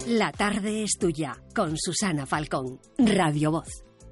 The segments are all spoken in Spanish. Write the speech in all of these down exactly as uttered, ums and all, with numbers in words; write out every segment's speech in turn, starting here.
La tarde es tuya, con Susana Falcón, Radio Voz.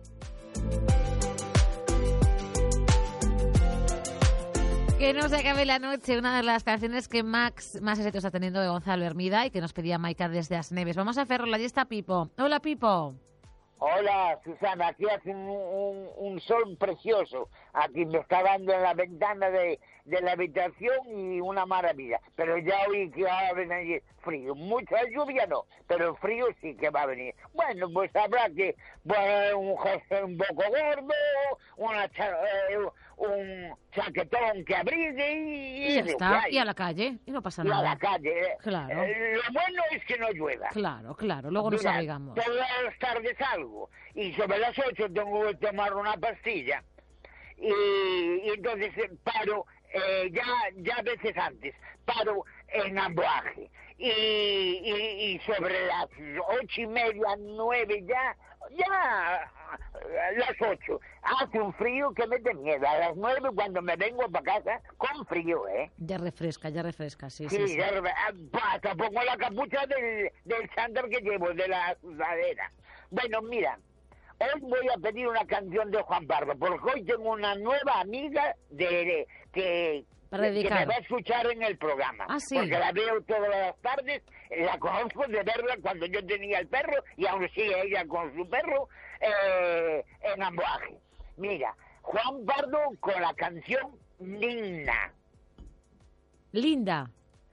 Que no se acabe la noche, una de las canciones que Max más éxito está teniendo de Gonzalo Hermida y que nos pedía Maika desde As Neves. Vamos a hacerlo, allí está Pipo. Hola, Pipo. Hola, Susana, aquí hace un, un, un sol precioso. Aquí me está dando en la ventana de, de la habitación y una maravilla. Pero ya oí que va a venir frío. Mucha lluvia no, pero frío sí que va a venir. Bueno, pues habrá que poner un jersey un poco gordo, una cha eh, un chaquetón que abrigue y... Y ya está, y a la calle, y no pasa y nada. Y a la calle. Claro. Eh, lo bueno es que no llueva. Claro, claro, luego nos Mira, abrigamos. todas las tardes salgo y sobre las ocho tengo que tomar una pastilla y, y entonces eh, paro eh, ya ya veces antes paro en Amboaje y, y, y sobre las ocho y media nueve ya ya las ocho hace un frío que me da miedo. A las nueve cuando me vengo para casa con frío, eh ya refresca, ya refresca, sí, sí, sí, sí. Ya, hasta pongo la capucha del, del chándal que llevo, de la sudadera. Bueno, mira, hoy voy a pedir una canción de Juan Pardo, porque hoy tengo una nueva amiga de, de que, Para que dedicar. me va a escuchar en el programa. Ah, sí. Porque la veo todas las tardes, la conozco de verla cuando yo tenía el perro, y aún sigue ella con su perro, eh, en Amboaje. Mira, Juan Pardo con la canción Nina. Linda.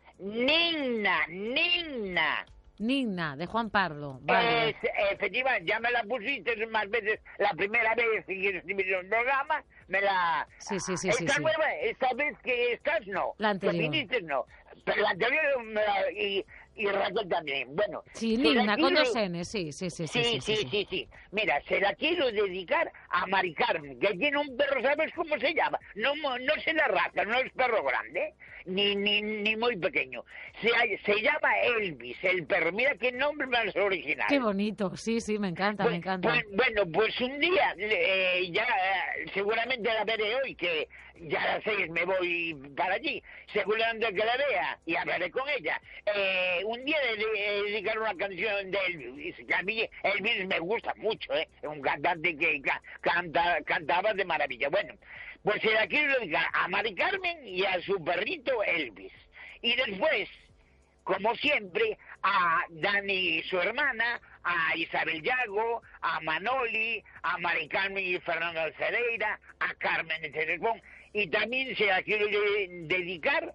Nina, Nina. Nina, de Juan Pardo. Vale. Es, efectivamente, ya me la pusiste más veces. La primera vez que escribí un programa, me la... Sí, sí, sí, Esta sí, sí. nueva, esta vez que estás, no. La anterior. Que viniste, no. Pero la anterior me la... Y, y Raquel también. Bueno. Sí, se Nina, la con quiero- dos N, sí, sí, sí, sí. Sí, sí, sí, sí. Mira, se la quiero dedicar a Mari Carmen, que tiene un perro, ¿sabes cómo se llama? No, mo- no sé la raza, no es perro grande, ni ni, ni muy pequeño. Se, se llama Elvis, el perro. Mira qué nombre más original. Qué bonito, sí, sí, me encanta, Pues- me encanta. pues- bueno, pues un día, eh, ya eh, seguramente la veré hoy, que ya a las seis me voy para allí. Seguramente que la vea y hablaré con ella. Eh, un día le le dedicar una canción de Elvis, que a mí Elvis me gusta mucho, ¿eh? Es un cantante que ca canta, cantaba de maravilla. Bueno, pues se la quiero dedicar a Mari Carmen y a su perrito Elvis. Y después, como siempre, a Dani y su hermana, a Isabel Yago, a Manoli, a Mari Carmen y Fernando Cereira, a Carmen de Telepón, y también se la quiero de dedicar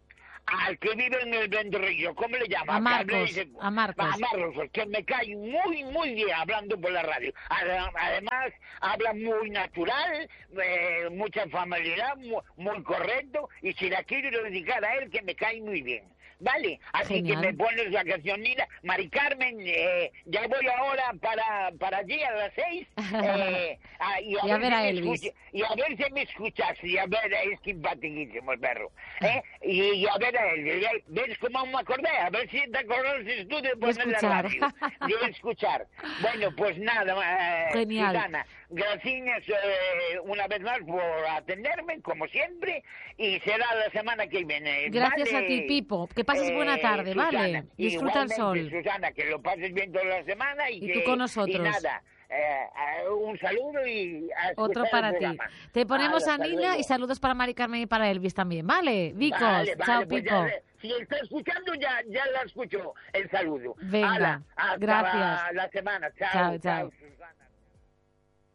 al que vive en el Ventorrillo, ¿cómo le llama? A Que Marcos, hable y se- a Marcos. A Marcos, que me cae muy, muy bien hablando por la radio. Ade- Además, habla muy natural, eh, mucha familiaridad, muy, muy correcto, y si la quiero dedicar a él, que me cae muy bien. ¿Vale? Así Genial. que me pones la canción Nina. Mari Carmen, eh, ya voy ahora para, para allí a las seis. Eh, a, y, a Y a ver si a me Elvis. escucha- y a ver si me escuchas. Y a ver, es simpaticísimo el perro. ¿eh? Y, y a ver a Elvis. ¿eh? ¿Ves cómo me acordé? A ver si te acordaste tú de poner la escuchar. radio. De escuchar. Bueno, pues nada, eh, Genial. Susana, gracias eh, una vez más por atenderme, como siempre. Y será la semana que viene. Gracias ¿vale? a ti, Pipo. Que pases buena tarde, Susana, ¿vale? Disfruta el sol. igualmente, Susana, que lo pases bien toda la semana y, Y que, tú con nosotros. y nada, eh, eh, un saludo y a Otro escuchar para el ti. programa. Te ponemos Hala, a hasta Nina luego. y saludos para Mari Carmen y para Elvis también, ¿vale? Vicos, Vale, vale, chao, pues Pipo. ya, si está escuchando, ya, ya la escucho el saludo. Venga, Hala, hasta gracias. la semana. Chao, Chao, chao, chao. Susana.